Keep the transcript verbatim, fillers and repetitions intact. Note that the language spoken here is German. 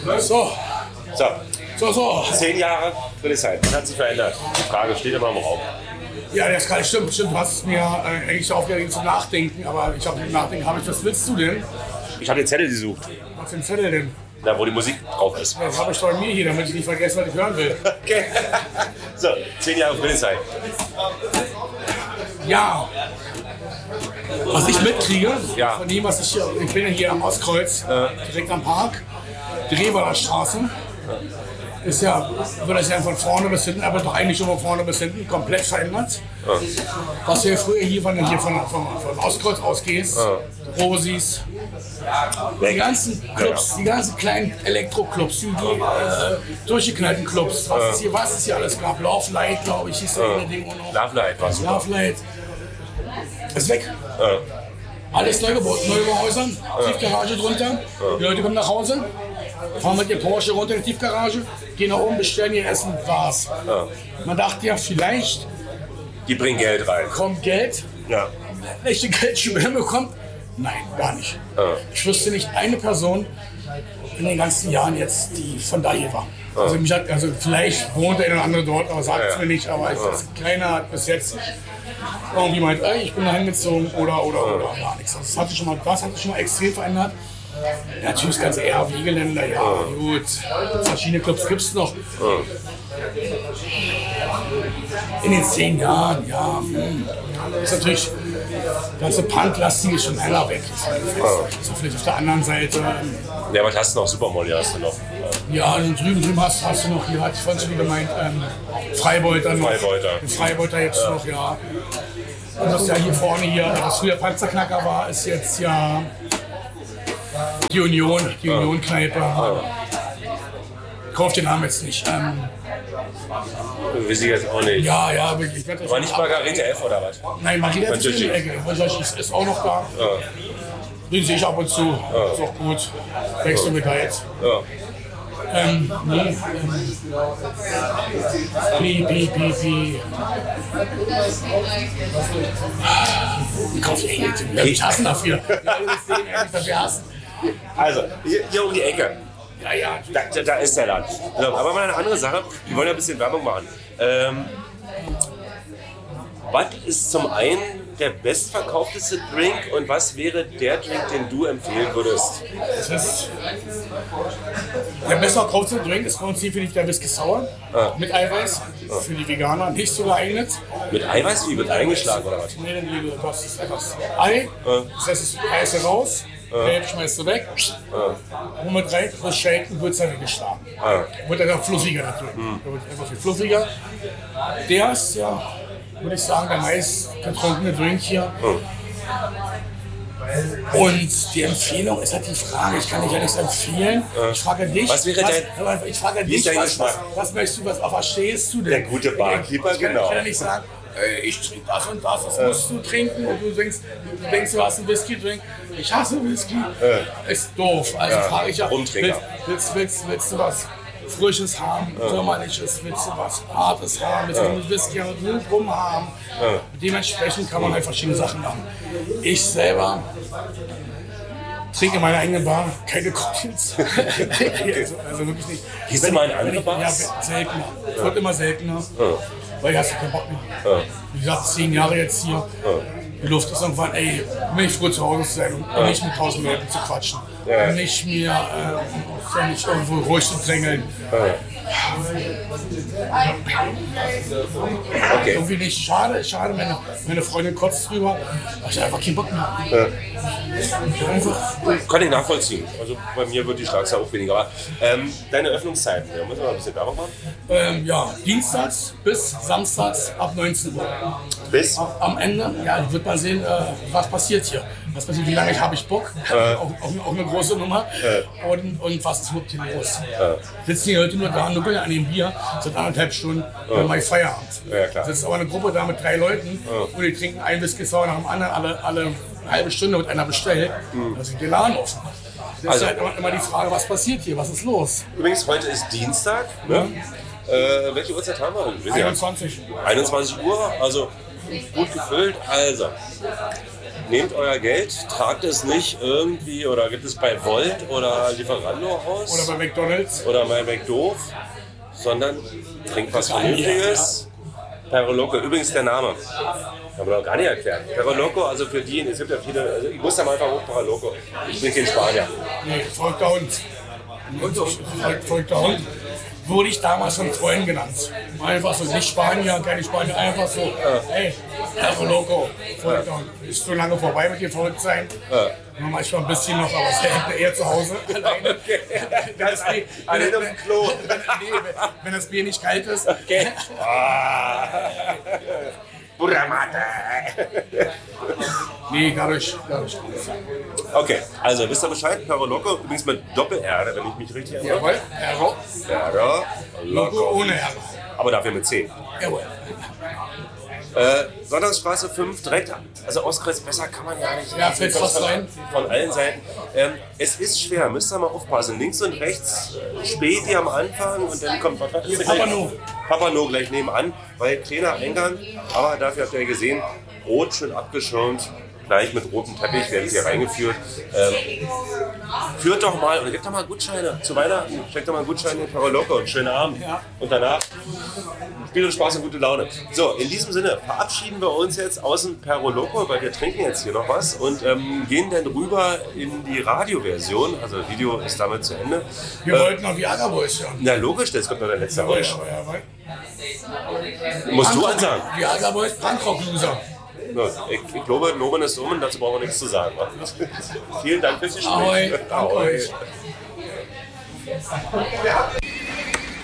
So. So. So, so. Zehn Jahre Friedrichshain. Was hat sich verändert? Die Frage steht immer im Raum. Ja, das kann stimmt, stimmt. Du hast es mir äh, eigentlich aufgeregt zum Nachdenken, aber ich habe Nachdenken habe ich. Was willst du denn? Ich habe den Zettel gesucht. Was für ein Zettel denn? Da, wo die Musik drauf ist. Das habe ich doch bei mir hier, damit ich nicht vergesse, was ich hören will. Okay. So, zehn Jahre Friedrichshain. Ja. Was ich mitkriege, Ja. von dem, was ich hier, ich bin ja hier am Ostkreuz, Ja. direkt am Park, die Revaler Straße. Ist ja, wird das ja von vorne bis hinten, aber doch eigentlich schon von vorne bis hinten komplett verändert. Ja. Was du ja früher hier von, hier von, von, von Ostkreuz ausgehst, Ja. Rosis, die Weg. ganzen Clubs, die ganzen kleinen Elektro-Clubs, die, die äh, durchgeknallten Clubs, was es hier, was es hier alles gab, Love Light, glaube ich, hieß das Ja. Ding auch noch. Love Light war super. Love Light ist weg. Ja. Alles neu gebaut, neue Häusern, Tiefgarage drunter. Die Leute kommen nach Hause, fahren mit ihr Porsche runter in die Tiefgarage, gehen nach oben, bestellen ihr Essen, war's. Ja. Man dachte ja, vielleicht Die bringen Geld rein. kommt Geld, Ja. echte Geldschübe hinbekommt. Nein, gar nicht. Ja. Ich wüsste nicht eine Person in den ganzen Jahren jetzt, die von da hier war. Also, mich hat, also vielleicht wohnt der eine oder andere dort, aber sagt es Ja, ja. mir nicht. Aber es ist, keiner hat bis jetzt irgendwie meint, ey, ich bin da hingezogen oder oder oder gar nichts. Das hat sich schon mal, das hat sich schon mal extrem verändert. Ja, natürlich ganz eher Wiegeländer, ja, gut. Verschiedene Clubs gibt es noch. In den zehn Jahren, ja, hm, ist natürlich das ganze Punk-lastige schon heller weg. Ist halt fest. So vielleicht auf der anderen Seite. Ja, was hast du noch? Supermolly hast du noch. Ja, und drüben, drüben hast, hast du noch, hier hatte ich vorhin schon gemeint, ähm, Freibeuter noch. Freibeuter. Den Freibeuter jetzt ja. noch, ja. Und das ja hier vorne hier, was früher Panzerknacker war, ist jetzt ja die Union, die Ja. Union-Kneipe. Ja. Kauf den Namen jetzt nicht. Ähm, Weiß ich jetzt auch nicht. ja, ja, wirklich. Ich werd das War schon nicht ab- Margarete F oder was? Nein, Margarete ist in Französisch. der Ecke. Französisch ist, ist auch noch da. Ja. Den sehe ich ab und zu. Ist auch gut. Wächst du mit da jetzt. Ja. Ähm, nee. Ähm, Pi, pi, pi, pi. Kauf dir hier. Ich hasse dafür. Ja, das sehen, ehrlich, dafür hassen. Also, hier, hier um die Ecke. Ja, ja. Da, da, da ist der Laden. So, aber mal eine andere Sache. Wir wollen ja ein bisschen Werbung machen. Ähm, was ist zum einen der bestverkaufteste Drink und was wäre der Drink, den du empfehlen würdest? Das ist der besser verkaufte Drink ist bei uns definitiv der Whisky Sour Ah. mit Eiweiß. Für die Veganer nicht so geeignet. Mit Eiweiß? Wie wird eingeschlagen oder was? Nee, nee, du hast einfach das Ei, Ah. das heißt, das Ei ist raus, Gelb schmeißt du weg, und mit rein, frisch shaken, wird es dann weggeschlagen. Ah. Wird dann auch fluffiger natürlich. Der wird einfach viel fluffiger. Der ist ja, würde ich sagen, der meist getrunkene Drink hier. Und die Empfehlung ist halt die Frage, ich kann dich ja nichts empfehlen. Ich frage dich, Was wäre was, ich frage wie ist dich dein was, was, Geschmack? was möchtest du, was auf was stehst du denn? Der gute Barkeeper, ich kann, genau. Ich kann ja nicht sagen, ey, ich trinke das und das, das musst du trinken und du denkst, du denkst, du hast einen Whisky-Drink. Ich hasse Whisky. Ist doof. Also Ja, frage ich ja, Rumtrinker. willst, willst, willst, willst du was Frisches haben, Sommerliches, willst du was Hartes haben, willst du einen Whisky und Wild rum haben. Dementsprechend kann man halt verschiedene Sachen machen. Ich selber trinke in meiner eigenen Bar keine Cocktails. also, also wirklich nicht. Gehst du Wenn mal ich- in andere wenn ich- Bars? Ja, seltener. Es wird immer seltener. Weil ich hast keinen Bock mehr. Wie gesagt, zehn Jahre jetzt hier. Die Luft ist irgendwann, ey, nicht froh zu Hause zu sein und nicht mit tausend Leuten zu quatschen. Ja. Und nicht mir äh, ja, nicht irgendwo ruhig zu drängeln. Okay. Irgendwie nicht. Schade, schade. Meine, meine Freundin kotzt drüber. Hab ich einfach keinen Bock mehr. Einfach. Kann ich nachvollziehen. Also bei mir wird die Schlagzahl auch weniger. Aber ähm, deine Öffnungszeiten, da müssen wir mal ein bisschen Werbung machen. Ähm, ja, dienstags bis samstags ab neunzehn Uhr. Bis? Am Ende, ja, wird man sehen, äh, was passiert hier. Was passiert, wie lange habe ich Bock? Äh. Auch, auch, auch eine große Nummer. Äh. Und, und was ist überhaupt hier los? Äh. Sitzen die Leute nur da, nuckeln an dem Bier, seit anderthalb Stunden, äh. dann mache ich Feierabend. Ja, klar. Sitzt aber eine Gruppe da mit drei Leuten und die trinken ein Whisky Sour nach dem anderen, alle, alle eine halbe Stunde wird einer bestellt. Da sind die Laden offen. Das Also- ist halt immer, immer die Frage, was passiert hier, was ist los? Übrigens, heute ist Dienstag. Ne? Äh, welche Uhrzeit haben wir? Wir sind einundzwanzig. einundzwanzig Uhr, also gut gefüllt. Also, nehmt euer Geld, tragt es nicht irgendwie oder gibt es bei Volt oder Lieferando aus Oder bei McDonalds. oder bei McDoof, sondern trinkt was Vernünftiges. Perro Loco, übrigens der Name. Haben wir noch gar nicht erklärt. Perro Loco, also für die, es gibt ja viele, also ich muss da mal einfach hoch Perro Loco. Ich bin kein Spanier. Nee, verrückter Hund. Verrück- Verrückter Hund. Wurde ich damals von Freunden genannt. Einfach so, nicht Spanier, keine Spanier, einfach so, ey, Perro Loco, verrückter Hund. Ist schon lange vorbei mit dem Verrücktsein. Ja. Nur manchmal ein bisschen noch, aber es wäre eher zu Hause. Alleine. Okay. Wenn das Bier, Alle wenn, auf dem Klo. wenn, nee, wenn, wenn das Bier nicht kalt ist. Okay. Ah. Buramata. Nee, dadurch, dadurch. Okay, also wisst ihr Bescheid, Perro Loco, übrigens mit Doppel-R, wenn ich mich richtig erinnere. Jawohl, Perro Perro Loco Loco. ohne R. Aber dafür mit C. Jawohl. Äh, Sonntagsstraße fünf, direkt, also Ostkreuz, besser kann man ja nicht. Ja, fällt fast rein. Von allen Seiten. Ähm, es ist schwer, müsst ihr mal aufpassen. Links und rechts äh, Späti am Anfang und dann kommt was was ist das? Papano. Papano gleich nebenan, weil kleiner Eingang, aber dafür habt ihr gesehen, rot schön abgeschirmt. Gleich mit rotem Teppich werden sie hier reingeführt. Ähm, führt doch mal und gebt doch mal Gutscheine zu Weihnachten. Steckt doch mal Gutscheine in Perro Loco und schönen Abend. Ja. Und danach Spiel und Spaß und gute Laune. So, in diesem Sinne verabschieden wir uns jetzt aus dem Perro Loco, weil wir trinken jetzt hier noch was und ähm, gehen dann rüber in die Radioversion. Also das Video ist damit zu Ende. Wir Äh, wollten noch Viagra Boys hören. na logisch, jetzt kommt noch der letzte Jawohl, Rausch. jawohl, jawohl. Musst du ansagen. Viagra Boys, Punkrock-Loser. No, ich, ich glaube, Nomen ist um und dazu brauchen wir nichts zu sagen. wa? Vielen Dank fürs Gespräch. Ahoi, danke Ahoi. euch.